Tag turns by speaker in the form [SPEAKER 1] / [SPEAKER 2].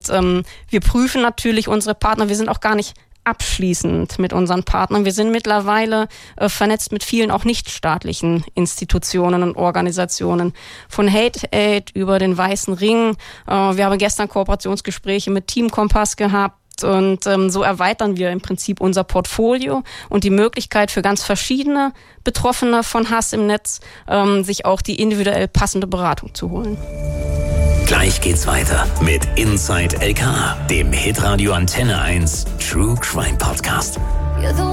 [SPEAKER 1] wir prüfen natürlich unsere Partner. Wir sind auch gar nicht abschließend mit unseren Partnern. Wir sind mittlerweile vernetzt mit vielen auch nichtstaatlichen Institutionen und Organisationen. Von Hate Aid über den Weißen Ring. Wir haben gestern Kooperationsgespräche mit Team Kompass gehabt. Und so erweitern wir im Prinzip unser Portfolio und die Möglichkeit für ganz verschiedene Betroffene von Hass im Netz, sich auch die individuell passende Beratung zu holen.
[SPEAKER 2] Gleich geht's weiter mit Inside LK, dem Hitradio Antenne 1 True Crime Podcast.